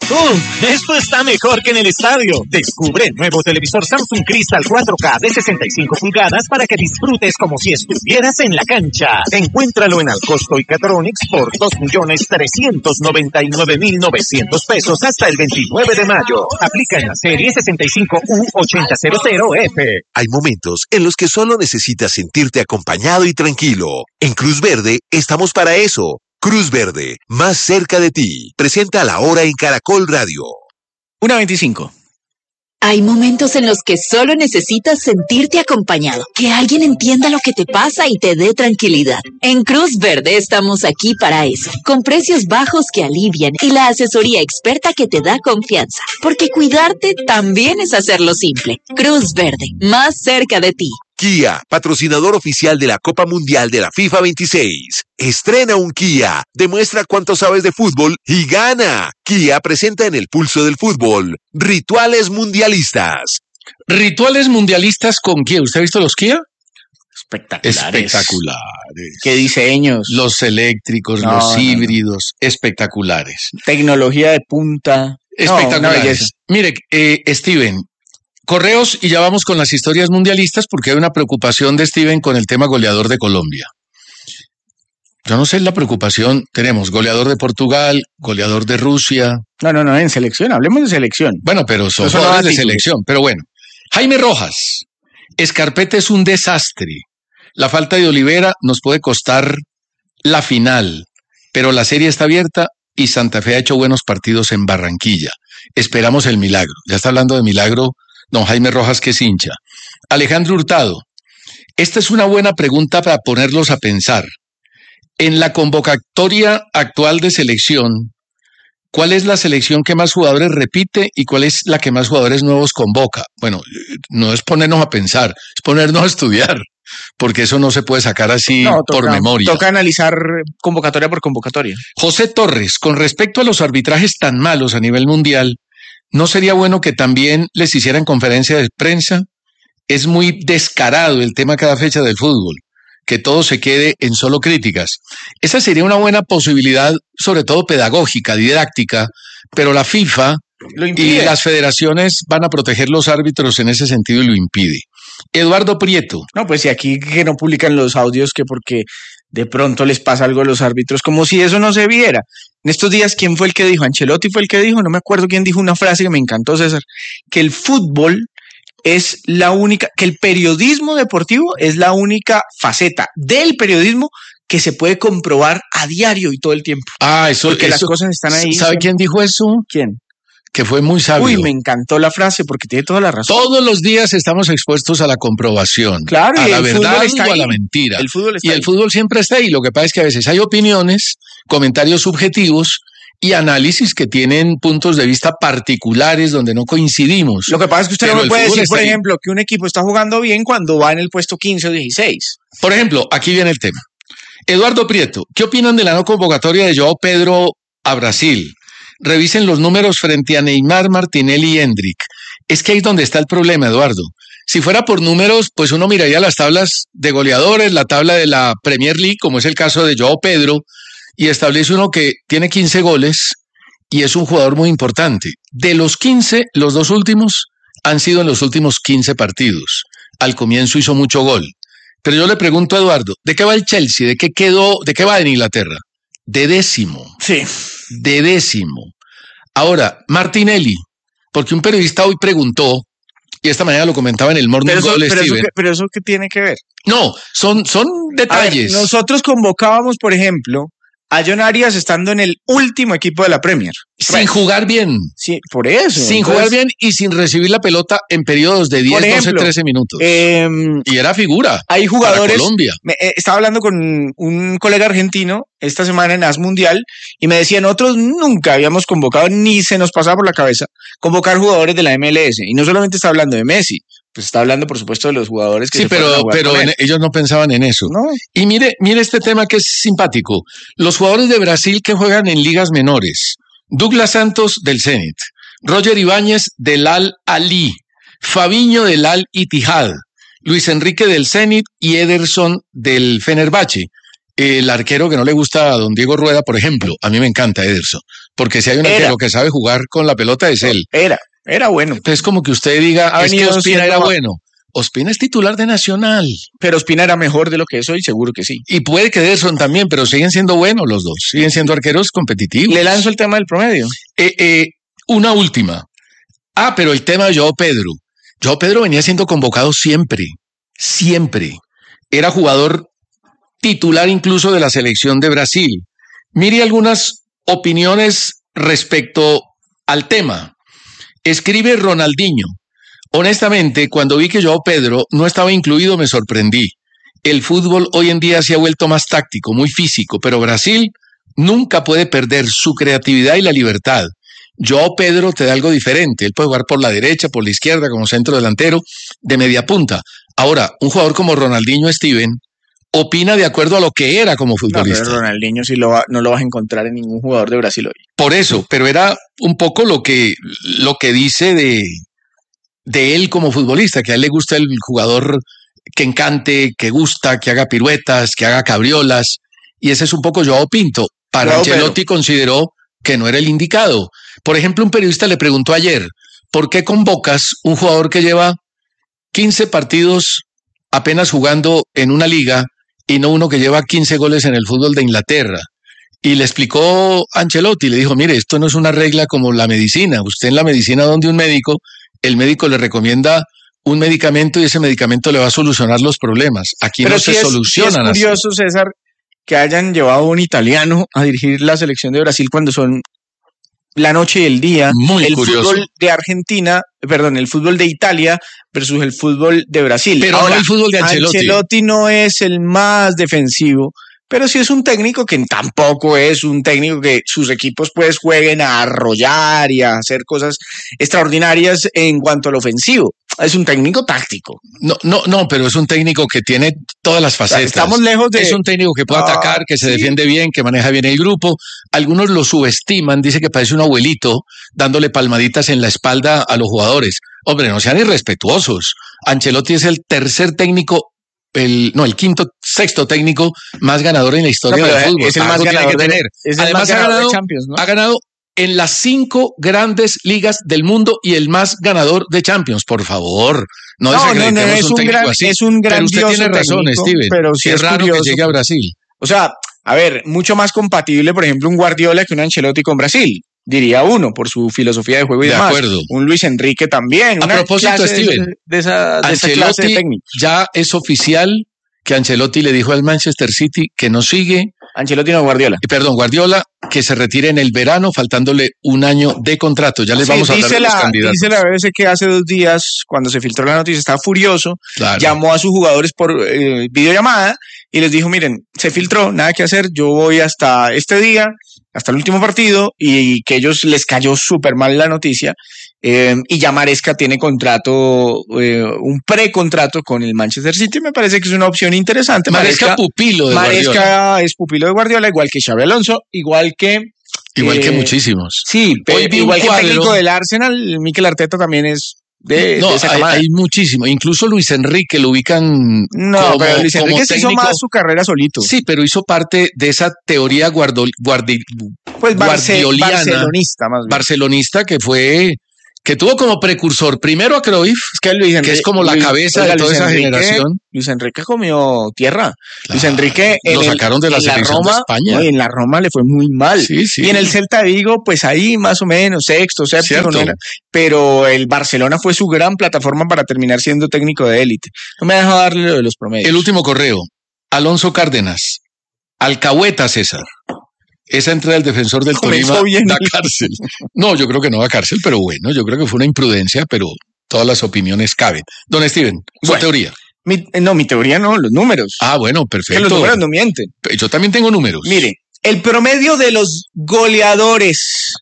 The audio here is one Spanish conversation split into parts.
Esto está mejor que en el estadio. Descubre el nuevo televisor Samsung Crystal 4K de 65 pulgadas para que disfrutes como si estuvieras en la cancha. Encuéntralo en Alcosto y Catronics por 2.399.900 pesos hasta el 29 de mayo. Aplica en la serie 65U8000F. Hay momentos en los que solo necesitas sentirte acompañado y tranquilo. En Cruz Verde estamos para eso. Cruz Verde, más cerca de ti. Presenta La Hora en Caracol Radio. 1:25. Hay momentos en los que solo necesitas sentirte acompañado, que alguien entienda lo que te pasa y te dé tranquilidad. En Cruz Verde estamos aquí para eso, con precios bajos que alivian y la asesoría experta que te da confianza, porque cuidarte también es hacerlo simple. Cruz Verde, más cerca de ti. Kia, patrocinador oficial de la Copa Mundial de la FIFA 26. Estrena un Kia, demuestra cuánto sabes de fútbol y gana. Kia presenta en el pulso del fútbol rituales mundialistas. ¿Rituales mundialistas con Kia? ¿Usted ha visto los Kia? Espectaculares. ¿Qué diseños? Los eléctricos, los híbridos, espectaculares. Tecnología de punta. Espectaculares. Mire, Steven, correos y ya vamos con las historias mundialistas porque hay una preocupación de Steven con el tema goleador de Colombia. Yo no sé la preocupación. Tenemos goleador de Portugal, goleador de Rusia. No, en selección, hablemos de selección. Bueno, pero son jugadores de selección. Pero bueno, Jaime Rojas, Scarpetta es un desastre. La falta de Olivera nos puede costar la final, pero la serie está abierta y Santa Fe ha hecho buenos partidos en Barranquilla. Esperamos el milagro. Ya está hablando de milagro don Jaime Rojas, que es hincha. Alejandro Hurtado, esta es una buena pregunta para ponerlos a pensar. En la convocatoria actual de selección, ¿cuál es la selección que más jugadores repite y cuál es la que más jugadores nuevos convoca? Bueno, no es ponernos a pensar, es ponernos a estudiar, porque eso no se puede sacar así por memoria. Toca analizar convocatoria por convocatoria. José Torres, con respecto a los arbitrajes tan malos a nivel mundial, ¿no sería bueno que también les hicieran conferencia de prensa? Es muy descarado el tema cada fecha del fútbol, que todo se quede en solo críticas. Esa sería una buena posibilidad, sobre todo pedagógica, didáctica, pero la FIFA y las federaciones van a proteger los árbitros en ese sentido y lo impide. Eduardo Prieto. No, pues si aquí que no publican los audios que porque de pronto les pasa algo a los árbitros, como si eso no se viera. En estos días, ¿quién fue el que dijo? Ancelotti fue el que dijo, no me acuerdo quién dijo una frase que me encantó, César, que el fútbol es la única, que el periodismo deportivo es la única faceta del periodismo que se puede comprobar a diario y todo el tiempo. Porque las cosas están ahí. ¿Sabe quién dijo eso? ¿Quién? Que fue muy sabio. Uy, me encantó la frase porque tiene toda la razón. Todos los días estamos expuestos a la comprobación, claro, a la verdad o a la mentira. El fútbol está y el fútbol siempre está ahí. Lo que pasa es que a veces hay opiniones, comentarios subjetivos y análisis que tienen puntos de vista particulares donde no coincidimos. Lo que pasa es que usted no me puede decir, por ejemplo, que un equipo está jugando bien cuando va en el puesto 15 o 16. Por ejemplo, aquí viene el tema. Eduardo Prieto, ¿qué opinan de la no convocatoria de João Pedro a Brasil? Revisen los números frente a Neymar, Martinelli y Hendrick. Es que ahí es donde está el problema, Eduardo. Si fuera por números, pues uno miraría las tablas de goleadores, la tabla de la Premier League, como es el caso de João Pedro, y establece uno que tiene 15 goles y es un jugador muy importante. De los 15, los dos últimos han sido en los últimos 15 partidos. Al comienzo hizo mucho gol. Pero yo le pregunto a Eduardo, ¿de qué va el Chelsea? ¿De qué quedó? ¿De qué va en Inglaterra? De décimo. Sí. De décimo. Ahora, Martinelli, porque un periodista hoy preguntó, y esta mañana lo comentaba en el Morning Goal, Steven. Pero eso ¿qué tiene que ver? No, son detalles. A ver, nosotros convocábamos, por ejemplo, a John Arias estando en el último equipo de la Premier. Sin jugar bien. Sí, por eso. Sin jugar bien y sin recibir la pelota en periodos de 10, 12, 13 minutos. Y era figura. Hay jugadores. Para Colombia. Estaba hablando con un colega argentino esta semana en AS Mundial y me decía, nosotros nunca habíamos convocado, ni se nos pasaba por la cabeza, convocar jugadores de la MLS. Y no solamente está hablando de Messi, pues está hablando, por supuesto, de los jugadores que pero ellos no pensaban en eso. No. Y mire este tema que es simpático. Los jugadores de Brasil que juegan en ligas menores. Douglas Santos del Zenit, Roger Ibáñez del Al-Ahly, Fabiño del Al-Ittihad, Luis Enrique del Zenit y Ederson del Fenerbahce. el arquero que no le gusta a don Diego Rueda, por ejemplo. A mí me encanta Ederson, porque si hay un arquero que sabe jugar con la pelota es él. Era bueno. Es como que usted diga, es que Ospina era bueno. Ospina es titular de Nacional. Pero Ospina era mejor de lo que es hoy, seguro que sí. Y puede que Ederson también, pero siguen siendo buenos los dos. Siguen siendo arqueros competitivos. Le lanzo el tema del promedio. Una última. Pero el tema de João Pedro. João Pedro venía siendo convocado siempre. Siempre. Era jugador titular incluso de la selección de Brasil. Mire algunas opiniones respecto al tema. Escribe Ronaldinho. Honestamente, cuando vi que João Pedro no estaba incluido, me sorprendí. El fútbol hoy en día se ha vuelto más táctico, muy físico, pero Brasil nunca puede perder su creatividad y la libertad. João Pedro te da algo diferente. Él puede jugar por la derecha, por la izquierda, como centro delantero, de media punta. Ahora, un jugador como Ronaldinho Steven opina de acuerdo a lo que era como futbolista. No, pero Ronaldinho sí no lo vas a encontrar en ningún jugador de Brasil hoy. Por eso, pero era un poco lo que dice de él como futbolista, que a él le gusta el jugador que encante, que gusta, que haga piruetas, que haga cabriolas, y ese es un poco Joao Pinto. Para Ancelotti consideró que no era el indicado. Por ejemplo, un periodista le preguntó ayer, ¿por qué convocas un jugador que lleva 15 partidos apenas jugando en una liga y no uno que lleva 15 goles en el fútbol de Inglaterra? Y le explicó Ancelotti, le dijo, mire, esto no es una regla como la medicina. Usted en la medicina, donde un médico, el médico le recomienda un medicamento y ese medicamento le va a solucionar los problemas. Aquí pero no se solucionan. Es curioso, así. César, que hayan llevado a un italiano a dirigir la selección de Brasil cuando son la noche y el día. Muy el curioso. Fútbol de Argentina, perdón, el fútbol de Italia versus el fútbol de Brasil. Pero ahora, no el fútbol de Ancelotti. Ancelotti no es el más defensivo, pero sí es un técnico que tampoco es un técnico que sus equipos pues jueguen a arrollar y a hacer cosas extraordinarias en cuanto al ofensivo. Es un técnico táctico. No, pero es un técnico que tiene todas las facetas. Estamos lejos de... Es un técnico que puede atacar, que se defiende bien, que maneja bien el grupo. Algunos lo subestiman, dice que parece un abuelito dándole palmaditas en la espalda a los jugadores. Hombre, no sean irrespetuosos. Ancelotti es el tercer técnico, sexto técnico más ganador en la historia del fútbol. Es el más ganador de tener. Además de Champions, ¿no? Ha ganado en las 5 grandes ligas del mundo y el más ganador de Champions, por favor. No desacreditemos un técnico así. Es un grandioso pero usted tiene razón, técnico, Steven. Pero sí es raro curioso que llegue a Brasil. O sea, a ver, mucho más compatible, por ejemplo, un Guardiola que un Ancelotti con Brasil. Diría uno, por su filosofía de juego y demás. De acuerdo. Un Luis Enrique también. A propósito, Steven, de esa clase de técnico. Ya es oficial que Ancelotti le dijo al Manchester City que no sigue. Ancelotti no, Guardiola. Guardiola, que se retire en el verano, faltándole un año de contrato. Ya les vamos a hablar de los candidatos. Dice la BBC que hace 2 días, cuando se filtró la noticia, estaba furioso, claro. Llamó a sus jugadores por videollamada y les dijo, miren, se filtró, nada que hacer, yo voy hasta este día, hasta el último partido, y que ellos les cayó súper mal la noticia, y ya Maresca tiene contrato, un precontrato con el Manchester City. Me parece que es una opción interesante. Maresca pupilo de Guardiola. Maresca es pupilo de Guardiola, igual que Xabi Alonso, igual que muchísimos. Sí, igual que el técnico del Arsenal, Mikel Arteta también es de esa camada. Hay muchísimo. Incluso Luis Enrique lo ubican pero Luis Enrique se hizo más su carrera solito. Sí, pero hizo parte de esa teoría guardioliana. Barcelonista, más bien. Barcelonista que tuvo como precursor primero a Cruyff, que es como la cabeza de toda esa generación. Luis Enrique comió tierra. Claro, Luis Enrique lo sacaron de la selección de España. En la Roma le fue muy mal. Sí. Y en el Celta de Vigo, pues ahí más o menos, sexto, séptimo, no era. Pero el Barcelona fue su gran plataforma para terminar siendo técnico de élite. No me deja darle lo de los promedios. El último correo. Alonso Cárdenas. Alcahueta, César. Esa entrada del defensor del Tolima da cárcel. No, yo creo que no da cárcel, pero bueno, yo creo que fue una imprudencia, pero todas las opiniones caben. Don Steven, su teoría. Mi teoría no, los números. Bueno, perfecto. Que los números no mienten. Yo también tengo números. Mire, el promedio de los goleadores,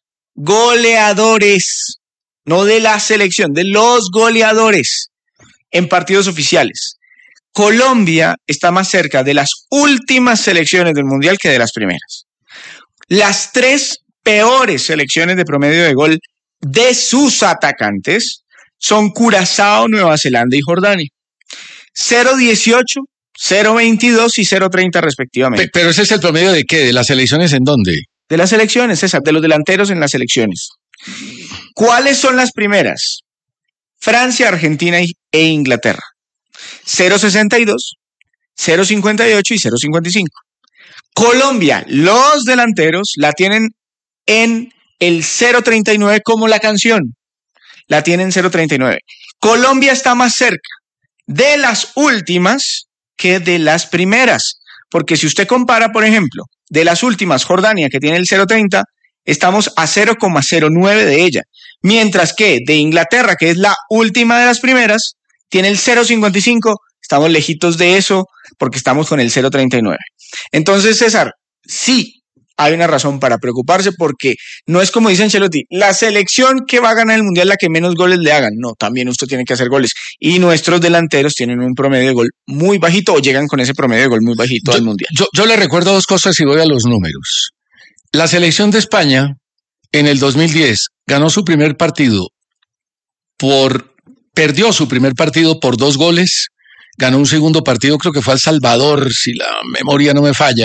no de la selección, de los goleadores en partidos oficiales. Colombia está más cerca de las últimas selecciones del Mundial que de las primeras. Las 3 peores selecciones de promedio de gol de sus atacantes son Curazao, Nueva Zelanda y Jordania. 0-18, 0.22 y 0.30 respectivamente. Pero ese es el promedio ¿de qué? ¿De las elecciones en dónde? De las selecciones, César, de los delanteros en las selecciones. ¿Cuáles son las primeras? Francia, Argentina e Inglaterra. 0.62, 0.58 y 0.55. Colombia, los delanteros la tienen en el 0.39 como la canción. La tienen 0.39. Colombia está más cerca de las últimas que de las primeras. Porque si usted compara, por ejemplo, de las últimas, Jordania, que tiene el 0.30, estamos a 0.09 de ella. Mientras que de Inglaterra, que es la última de las primeras, tiene el 0.55, estamos lejitos de eso porque estamos con el 0.39. Entonces, César, sí hay una razón para preocuparse porque no es como dice Ancelotti, la selección que va a ganar el Mundial la que menos goles le hagan. No, también usted tiene que hacer goles. Y nuestros delanteros tienen un promedio de gol muy bajito o llegan con ese promedio de gol muy bajito al Mundial. Yo le recuerdo dos cosas y voy a los números. La selección de España en el 2010 ganó su primer partido perdió su primer partido por 2 goles, ganó un segundo partido, creo que fue a El Salvador, si la memoria no me falla,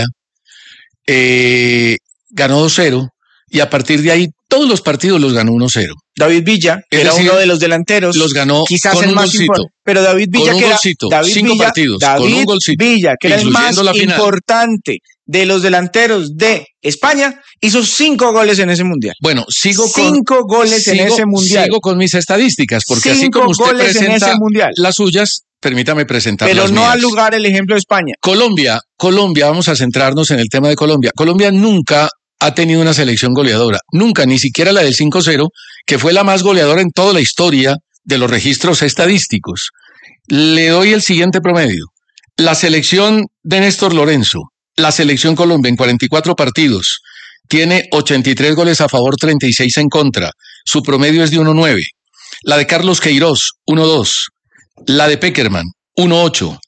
ganó 2-0 y a partir de ahí todos los partidos los ganó 1-0. David Villa, que era uno de los delanteros, los ganó quizás con el un más golcito. importante, pero David Villa, con un que golcito, era David 5 Villa, partidos, David con un golcito, Villa, que era el más importante de los delanteros de España, hizo 5 goles en ese Mundial. Bueno, sigo en ese Mundial. Sigo con mis estadísticas, porque así como usted presenta las suyas, permítame presentar pero las no mías. al lugar el ejemplo de España. Colombia, vamos a centrarnos en el tema de Colombia. Colombia nunca ha tenido una selección goleadora, nunca, ni siquiera la del 5-0, que fue la más goleadora en toda la historia de los registros estadísticos. Le doy el siguiente promedio. La selección de Néstor Lorenzo, la selección Colombia en 44 partidos, tiene 83 goles a favor, 36 en contra. Su promedio es de 1.9. La de Carlos Queiroz, 1.2. La de Peckerman, 1.8.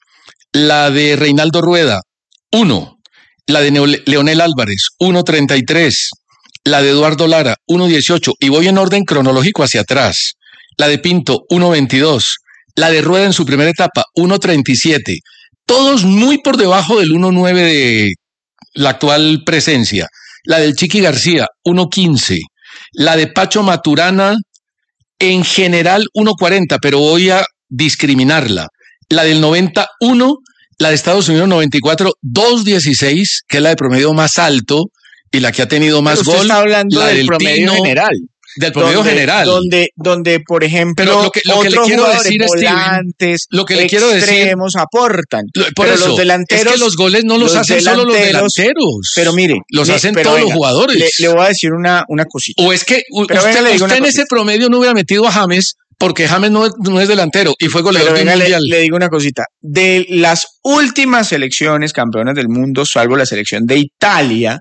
La de Reinaldo Rueda, 1. La de Leonel Álvarez, 1.33. La de Eduardo Lara, 1.18. Y voy en orden cronológico hacia atrás. La de Pinto, 1.22. La de Rueda en su primera etapa, 1.37. Todos muy por debajo del 1.9 de la actual presencia. La del Chiqui García, 1.15. La de Pacho Maturana, en general 1.40, pero voy a discriminarla. La del 91, la de Estados Unidos 94, 2.16, que es la de promedio más alto y la que ha tenido más gol. Está hablando la del promedio general. Del promedio general. Donde, por ejemplo, pero lo que le quiero decir, volantes, lo que le quiero extremos decir, aportan. Por pero eso, los delanteros, es que los goles no los hacen solo los delanteros. Pero mire, los hacen todos los jugadores. Le voy a decir una cosita. O es que usted en ese promedio no hubiera metido a James, porque James no es delantero y fue goleador del Mundial. Le digo una cosita. De las últimas selecciones campeonas del mundo, salvo la selección de Italia,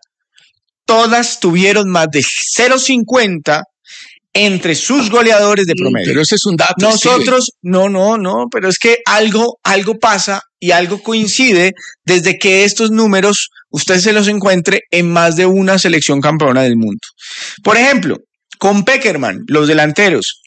todas tuvieron más de 0.50 entre sus goleadores de promedio. Pero ese es un dato. Nosotros, no, pero es que algo pasa y algo coincide desde que estos números usted se los encuentre en más de una selección campeona del mundo. Por ejemplo, con Peckerman, los delanteros,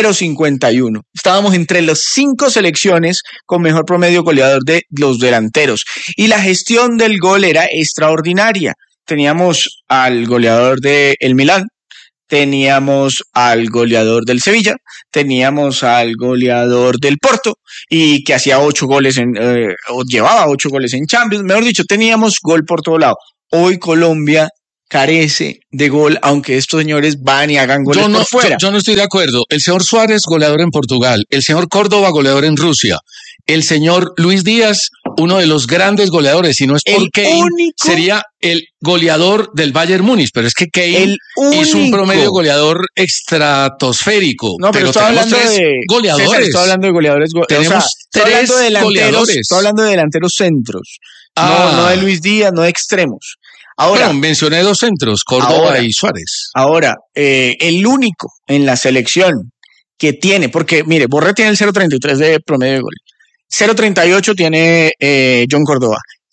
0.51. Estábamos entre las 5 selecciones con mejor promedio goleador de los delanteros. Y la gestión del gol era extraordinaria. Teníamos al goleador del Milán, teníamos al goleador del Sevilla, teníamos al goleador del Porto y que hacía 8 goles o llevaba 8 goles en Champions. Mejor dicho, teníamos gol por todo lado. Hoy Colombia carece de gol, aunque estos señores van y hagan goles por fuera. Yo no estoy de acuerdo. El señor Suárez, goleador en Portugal. El señor Córdoba, goleador en Rusia. El señor Luis Díaz, uno de los grandes goleadores, si no es por Kane, sería el goleador del Bayern Múnich, pero es que Kane hizo un promedio goleador estratosférico. No, pero estoy hablando de goleadores. César, estoy hablando de goleadores. Tenemos 3 goleadores. Estoy hablando de delanteros centros. No de Luis Díaz, no de extremos. Ahora, bueno, mencioné 2 centros, Córdoba y Suárez. Ahora, el único en la selección que tiene, porque mire, Borré tiene el 0.33 de promedio de gol. 0.38 tiene John Córdoba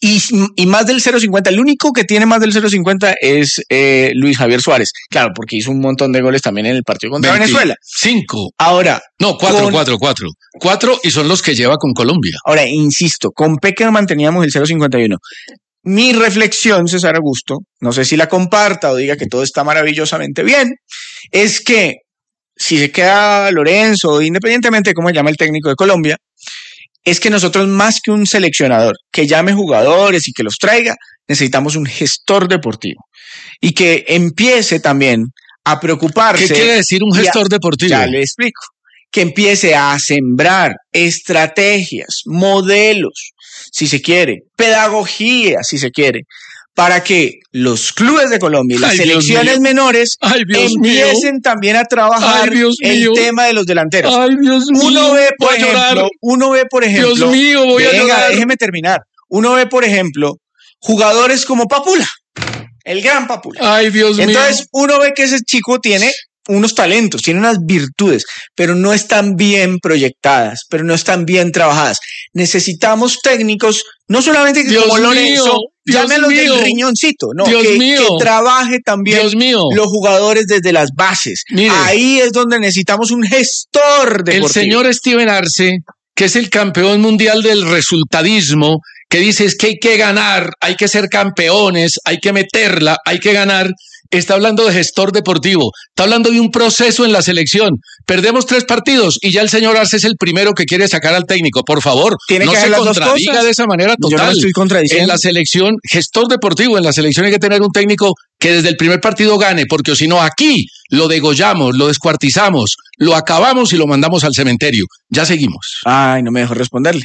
Y más del 0.50, el único que tiene más del 0.50 es Luis Javier Suárez. Claro, porque hizo un montón de goles también en el partido contra Venezuela. 5. Ahora. No, 4. 4 y son los que lleva con Colombia. Ahora, insisto, con Pekerman teníamos el 0.51. Mi reflexión, César Augusto, no sé si la comparta o diga que todo está maravillosamente bien, es que si se queda Lorenzo, independientemente de cómo se llama el técnico de Colombia, es que nosotros más que un seleccionador que llame jugadores y que los traiga, necesitamos un gestor deportivo y que empiece también a preocuparse. ¿Qué quiere decir un gestor deportivo? Ya le explico. Que empiece a sembrar estrategias, modelos, si se quiere, pedagogía, si se quiere, para que los clubes de Colombia y las selecciones menores empiecen también a trabajar el tema de los delanteros. Ay, Dios mío. Uno ve, por ejemplo. Dios mío, voy a llorar. Déjeme terminar. Uno ve, por ejemplo, jugadores como Papula, el gran Papula. Ay, Dios mío. Entonces, uno ve que ese chico tiene unos talentos, tiene unas virtudes, pero no están bien proyectadas, pero no están bien trabajadas. Necesitamos técnicos, no solamente que como Lorenzo, llámenlos del riñoncito, no, que trabaje también los jugadores desde las bases. Mire, ahí es donde necesitamos un gestor deportivo. El señor Steven Arce, que es el campeón mundial del resultadismo, que dice es que hay que ganar, hay que ser campeones, hay que meterla, hay que ganar. Está hablando de gestor deportivo, está hablando de un proceso en la selección. Perdemos 3 partidos y ya el señor Arce es el primero que quiere sacar al técnico. Por favor, no se contradiga de esa manera total. Yo no estoy contradiciendo. En la selección, gestor deportivo, en la selección hay que tener un técnico que desde el primer partido gane, porque si no aquí lo degollamos, lo descuartizamos, lo acabamos y lo mandamos al cementerio. Ya seguimos. Ay, no me dejó responderle.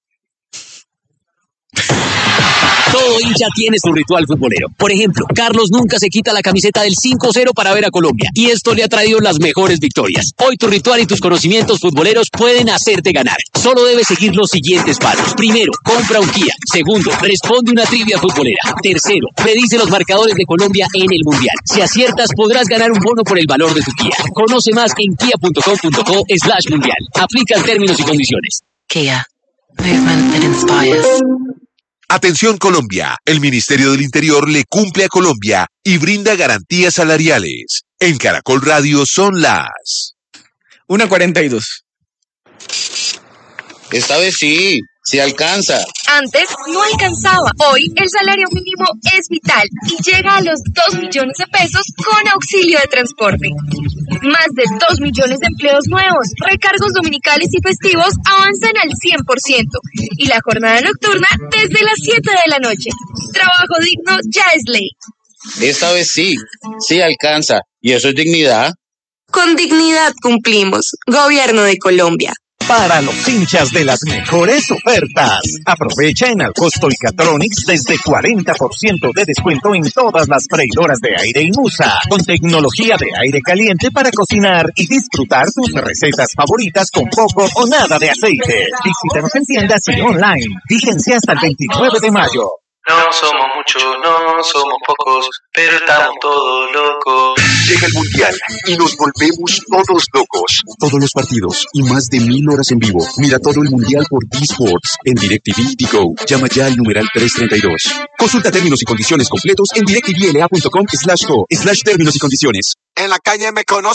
Todo hincha tiene su ritual futbolero. Por ejemplo, Carlos nunca se quita la camiseta del 5-0 para ver a Colombia. Y esto le ha traído las mejores victorias. Hoy tu ritual y tus conocimientos futboleros pueden hacerte ganar. Solo debes seguir los siguientes pasos. Primero, compra un Kia. Segundo, responde una trivia futbolera. Tercero, predice los marcadores de Colombia en el Mundial. Si aciertas, podrás ganar un bono por el valor de tu Kia. Conoce más en kia.com.co/mundial. Aplican términos y condiciones. Kia. Movement that inspires. Atención Colombia, el Ministerio del Interior le cumple a Colombia y brinda garantías salariales. En Caracol Radio son las 1:42. Esta vez sí alcanza. Antes no alcanzaba. Hoy el salario mínimo es vital y llega a los 2 millones de pesos con auxilio de transporte. Más de 2 millones de empleos nuevos, recargos dominicales y festivos avanzan al 100% y la jornada nocturna desde las 7 de la noche. Trabajo digno ya es ley. Esta vez sí alcanza. ¿Y eso es dignidad? Con dignidad cumplimos. Gobierno de Colombia. Para los hinchas de las mejores ofertas. Aprovecha en Alcosto y Catronics desde 40% de descuento en todas las freidoras de aire y Musa, con tecnología de aire caliente para cocinar y disfrutar tus recetas favoritas con poco o nada de aceite. Visítanos en tiendas y online. Fíjense hasta el 29 de mayo. No somos muchos, no somos pocos, pero estamos todos locos. Llega el Mundial y nos volvemos todos locos. Todos los partidos y más de 1000 horas en vivo. Mira todo el Mundial por D-Sports en DirecTV y Go. Llama ya al numeral 332. Consulta términos y condiciones completos en directvla.com/go/términos y condiciones. En la calle me conocen.